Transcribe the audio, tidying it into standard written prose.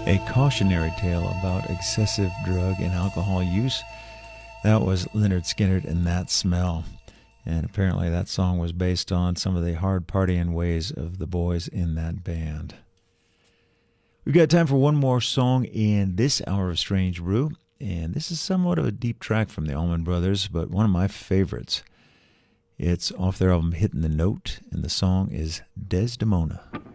A cautionary tale about excessive drug and alcohol use. That was Lynyrd Skynyrd and That Smell. And apparently that song was based on some of the hard partying ways of the boys in that band. We've got time for one more song in this hour of Strange Brew. And this is somewhat of a deep track from the Allman Brothers, but one of my favorites. It's off their album Hitting the Note, and the song is Desdemona.